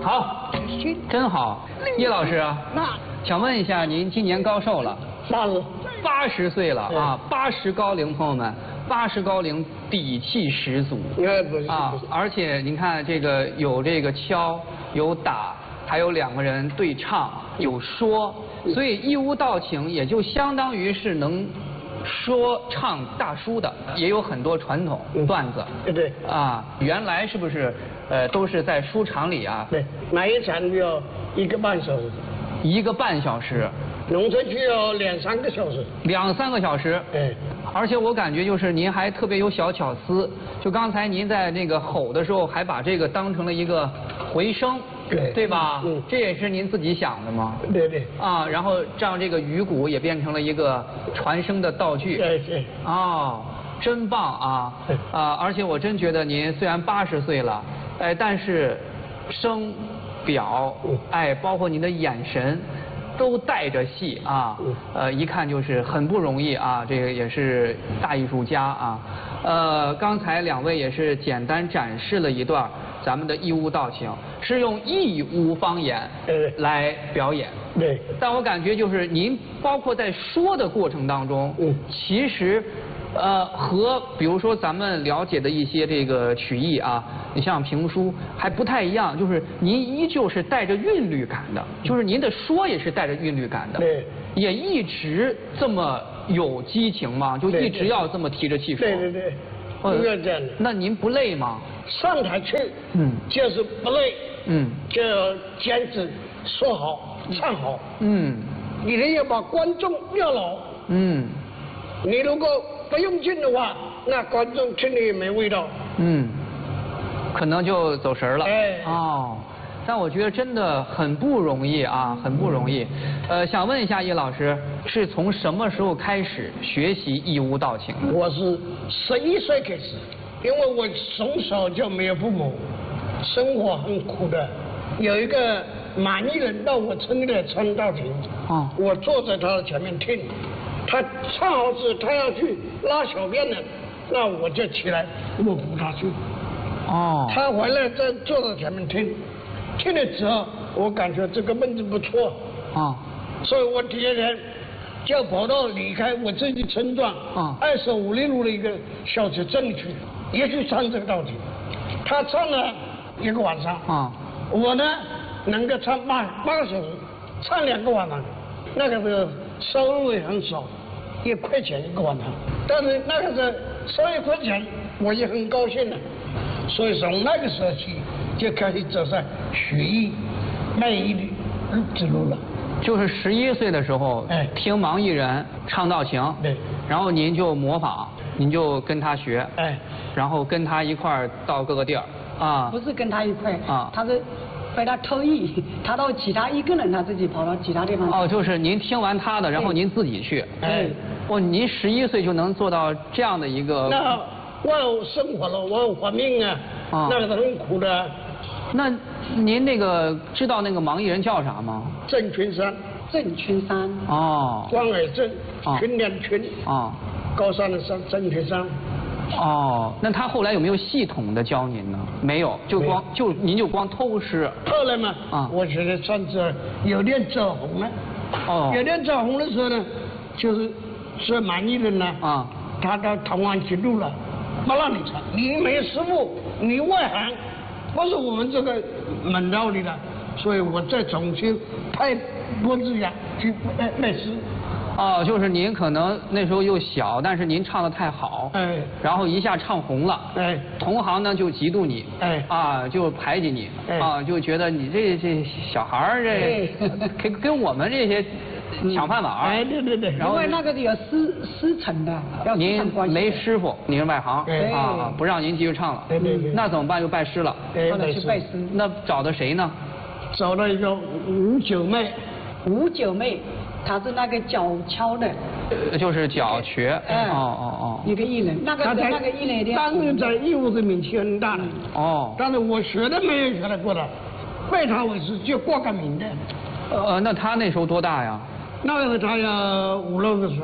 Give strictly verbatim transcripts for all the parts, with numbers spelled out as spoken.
好，真好。叶老师啊， 那想问一下，您今年高寿了？ 大了， 八十岁了啊！八十高龄，朋友们，八十高龄，底气十足啊！而且您看，这个有这个敲，有打，还有两个人对唱，有说，所以义乌道情也就相当于是能说唱大叔的，也有很多传统段子。 对对。 啊，原来是不是呃都是在书场里啊？ 对，买一场就要一个半小时。 一个半小时。 农村区要两三个小时。 两三个小时。 对。 而且我感觉就是您还特别有小巧思，就刚才您在那个吼的时候，还把这个当成了一个回声。 对。 对吧？ 嗯。 这也是您自己想的吗？ 对对。 啊，然后让这个鱼鼓也变成了一个传声的道具。 对对。 哦，真棒啊！啊，而且我真觉得您虽然八十岁了，哎，但是声、表，哎，包括您的眼神，都带着戏啊。呃，一看就是很不容易啊，这个也是大艺术家啊。呃，刚才两位也是简单展示了一段咱们的义乌道情，是用义乌方言来表演。 对。 但我感觉就是您包括在说的过程当中，嗯，其实，呃，和比如说咱们了解的一些这个曲艺啊，你像评书还不太一样，就是您依旧是带着韵律感的，就是您的说也是带着韵律感的。 对。 也一直这么有激情吗？就一直要这么提着气说。 对对对。永远这样的。 那您不累吗？ 上台去，嗯，就是不累，嗯，就要坚持说好、唱好，嗯，你得要把观众要牢，嗯，你如果不用劲的话，那观众听里也没味道， 嗯，可能就走神了， 哎， 哦。但我觉得真的很不容易啊，很不容易。呃，想问一下叶老师，是从什么时候开始学习义乌道情的？ 我是十一岁开始，因为我从小就没有父母，生活很苦的。有一个满意人到我村里来唱道情，哦，我坐在他的前面听，他唱好时他要去拉小便了，那我就起来我扶他去。哦，他回来再坐在前面听。听了之后，我感觉这个妹子不错啊，所以我第二天就跑到离开我自己村庄啊二十五里路的一个小村镇去，也去唱这个道情。他唱了一个晚上啊，我呢能够唱八八个小时，唱两个晚上，那个时候收入也很少，一块钱一个晚上，但是那个时候收一块钱，我也很高兴的，所以从那个时候起。就开始走上曲艺卖艺的之路了。 就是十一岁的时候，哎，听盲艺人唱道情， 对， 然后您就模仿，您就跟他学，哎，然后跟他一块儿到各个地儿，啊， 不是跟他一块啊，他是被他偷艺，他到其他一个人他自己跑到其他地方。 哦，就是您听完他的，然后您自己去，哎，哦，您十一岁就能做到这样的一个。 那我有生活了，我有活命啊，啊那个是很苦的。 那您那个知道那个盲艺人叫啥吗？ 郑群山。 郑群山。 哦。 关海镇。哦。群两群。 哦。 高山的山，郑群山。 哦，那他后来有没有系统的教您呢？没有，就光就您就光偷师。 后来嘛，啊，我觉得算是有点走红了。哦。有点走红的时候呢，就是是盲艺人呢，啊，他到台湾去录了，不让你唱，你没师傅，你外行。不是我们这个门道里的，所以我再重新派郭志阳去拜拜师。 哦，就是您可能那时候又小，但是您唱得太好，哎，然后一下唱红了，哎，同行呢就嫉妒你，哎，啊，就排挤你，哎，啊，就觉得你这这小孩儿这跟跟我们这些抢饭碗， 哎，对对对， 然后因为那个有师师承的，要您没师傅，您是外行，啊，不让您继续唱了， 对对对， 那怎么办？又拜师了， 后来去拜师， 那找的谁呢？ 找到一个吴九妹， 吴九妹。他是那个脚敲的， 就是脚瘸。 哎，哦哦哦，一个艺人，那个那个艺人， 当时在义乌的名气很大的。哦。但是我学的没有学得过的，拜他为师就挂个名的。 呃，那他那时候多大呀？ 那个时候他要五六十岁了。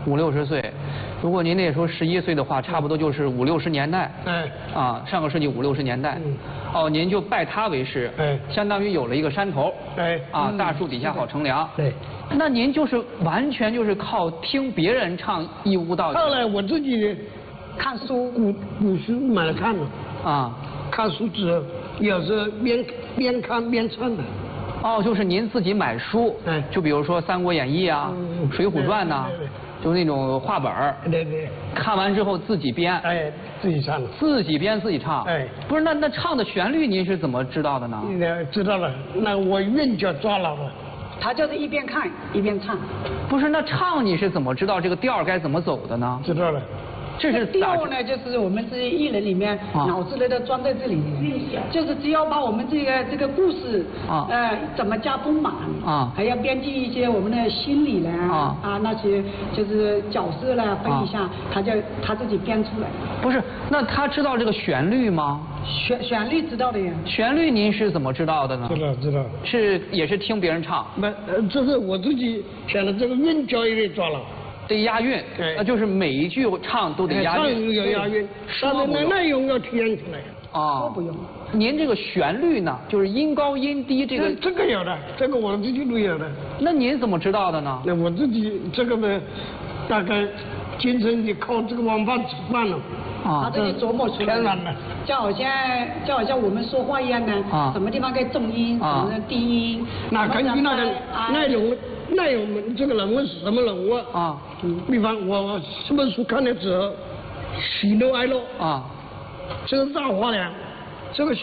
五六十岁。如果您那时候十一岁的话，差不多就是五六十年代。 哎。 啊，上个世纪五六十年代。嗯。哦，您就拜他为师。 哎。 相当于有了一个山头。 哎。 啊，大树底下好乘凉。 对。 那您就是完全就是靠听别人唱义乌道。 后来我自己看书， 古古书买来看了。 啊。 看书之后，有时候边边看边唱的。 哦，就是您自己买书。 哎。 就比如说《三国演义》啊， 嗯 《水浒传》呐。 对对对。 就那种画本儿， 对对， 看完之后自己编， 哎，自己唱， 自己编自己唱， 哎， 不是那那唱的旋律您是怎么知道的呢？ 那知道了，那我韵脚抓牢了。 他就是一边看一边唱。 不是，那唱你是怎么知道这个调该怎么走的呢？ 知道了。 这是调呢，就是我们这些艺人里面脑子里都装在这里面，就是只要把我们这个这个故事啊，呃，怎么加丰满啊，还要编辑一些我们的心理呢啊啊那些就是角色呢分一下，他就他自己编出来。 不是，那他知道这个旋律吗？ 旋旋律知道的呀。旋律您是怎么知道的呢？ 知道知道。 是也是听别人唱。 那呃，这是我自己想的，这个韵脚也得抓牢。 得押韵，那就是每一句唱都得押韵。 唱要押韵， 说不用。 内容要体现出来。 啊， 说不用。 您这个旋律呢，就是音高音低这个。 这个有的，这个我自己都有的。 那您怎么知道的呢？ 那我自己这个呢，大概今生得靠这个晚饭吃饭了。 啊，他自己琢磨出来。 天然的。 就好像就好像我们说话一样的，啊，什么地方该重音，什么低音。 那根据那个内容。内容这个人物是什么人物啊？嗯，比方我这本书看了之后，喜怒哀乐啊，这个大话呢，这个小。